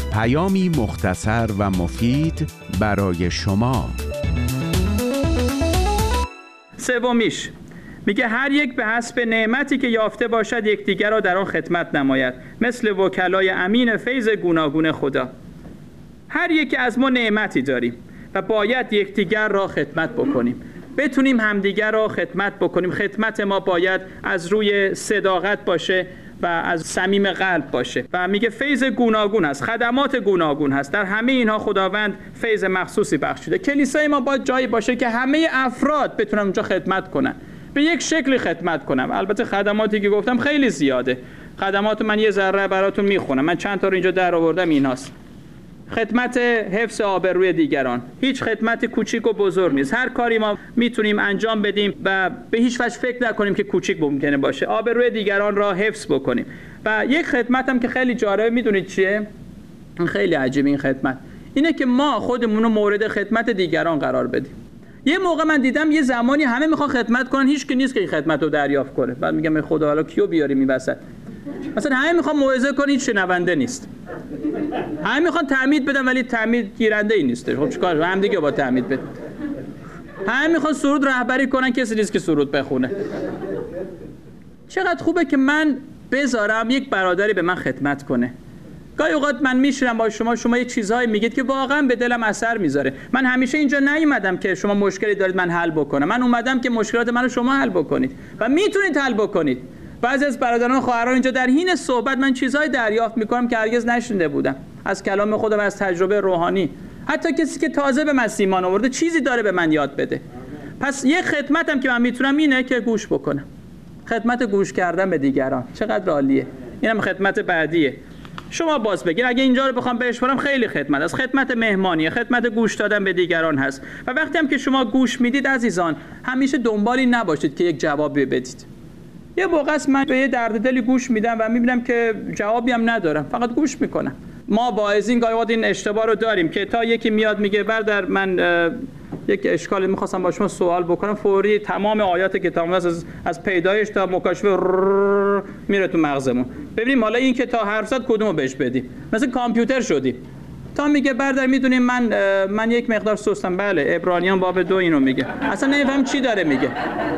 پیامی مختصر و مفید برای شما. سومیش میگه هر یک به حسب نعمتی که یافته باشد یکدیگر را در آن خدمت نماید، مثل وکلای امین فیض گوناگون خدا. هر یک از ما نعمتی داریم و باید یکدیگر را خدمت بکنیم، بتونیم همدیگر را خدمت بکنیم. خدمت ما باید از روی صداقت باشه و از صمیم قلب باشه و میگه فیض گوناگون هست، خدمات گوناگون هست. در همه اینها خداوند فیض مخصوصی بخشیده. کلیسای ما باید جایی باشه که همه افراد بتونن اونجا خدمت کنن، به یک شکلی خدمت کنم. البته خدماتی که گفتم خیلی زیاده، خدمات من یه ذره براتون میخونم، من چند تا رو اینجا در آوردم. ایناست: خدمت حفظ آبروی دیگران. هیچ خدمت کوچیک و بزرگ نیست، هر کاری ما میتونیم انجام بدیم و به هیچ وجه فکر نکنیم که کوچیک ممکنه باشه. آبروی دیگران را حفظ بکنیم. و یک خدمت هم که خیلی جالبه، میدونید چیه؟ خیلی عجیبه این خدمت، اینه که ما خودمون رو مورد خدمت دیگران قرار بدیم. یه موقع من دیدم یه زمانی همه میخوان خدمت کنن، هیچ کی نیست که این خدمت رو دریافت کنه. بعد میگم خدا حالا کیو بیاریم این وسط؟ مثلا همه میخوان موعظه کنن، هیچ شنونده نیست. همه میخوان تعمید بدن ولی تعمید گیرنده ای نیست. خب چیکار؟ هم دیگه با تعمید بده. همه میخوان سرود رهبری کنن، کسی نیست که سرود بخونه. چقدر خوبه که من بذارم یک برادری به من خدمت کنه. گاهی اوقات من میشینم با شما یه چیزهایی میگید که واقعا به دلم اثر میذاره. من همیشه اینجا نیومدم که شما مشکلی دارید من حل بکنم، من اومدم که مشکلات منو شما حل بکنید و میتونید حل بکنید. بعضی از برادران و خواهران اینجا در حین صحبت من چیزهایی دریافت میکنم که هرگز نشنیده بودم از کلام خدا و از تجربه روحانی. حتی کسی که تازه به مسیح ایمان آورده چیزی داره به من یاد بده. پس یه خدمتم که من میتونم اینه که گوش بکنم. خدمت گوش کردن به دیگران چقدر عالیه. اینم خدمت بعدیه. شما باز بگین اگه اینجا رو بخوام بهش برم، خیلی خدمت است. خدمت مهمانیه، خدمت گوش دادن به دیگران هست. و وقتی هم که شما گوش میدید عزیزان، همیشه دنبالی نباشید که یک جوابی بدید. یه موقع است من به یه درد دلی گوش میدم و میبینم که جوابی هم ندارم، فقط گوش میکنم. ما واعظین گاهی وقت این اشتباه رو داریم که تا یکی میاد میگه برادر من یک اشکالی میخواستم با شما سوال بکنم، فوری تمام آیات کتاب از پیدایش تا مکاشفه میره تو مغزمون. ببینیم حالا این که تا حرف زد کدومو بهش بدیم. مثل کامپیوتر شدیم. تا میگه برادر میدونیم من یک مقدار سستم. بله، عبرانیان باب 2 اینو میگه. اصلا نمیفهم چی داره میگه.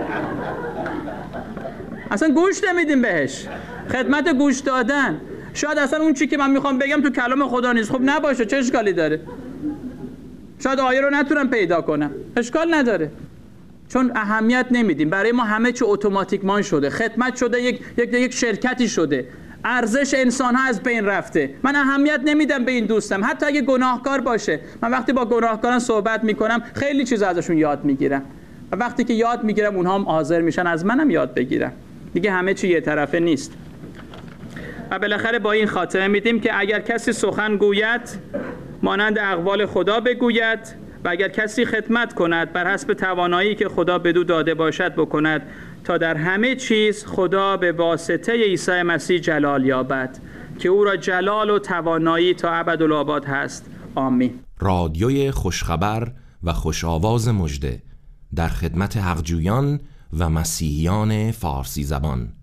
اصلا گوش نمیدیم بهش. خدمت گوش دادن. شاید اصلا اون چی که من میخوام بگم تو کلام خدا نیست. خب نباشه، چه اشکالی داره؟ شاید آیه رو نتونم پیدا کنم، اشکال نداره. چون اهمیت نمیدیم. برای ما همه چی اتوماتیکمان شده. خدمت شده یک شرکتی شده. ارزش انسان ها از بین رفته. من اهمیت نمیدم به این دوستم، حتی اگه گناهکار باشه. من وقتی با گناهکاران صحبت میکنم خیلی چیز ازشون یاد میگیرم و وقتی که یاد میگیرم اونها هم حاضر میشن از منم یاد بگیرم. دیگه همه چی یه طرفه نیست. و بالاخره با این خاتمه میدیم که اگر کسی سخن گوید مانند اقوال خدا بگوید و اگر کسی خدمت کند بر حسب توانایی که خدا بدو داده باشد بکند، تا در همه چیز خدا به واسطه عیسی مسیح جلال یابد که او را جلال و توانایی تا ابدالآباد هست. آمین. رادیوی خوشخبر و خوش آواز مژده در خدمت حقجویان و مسیحیان فارسی زبان.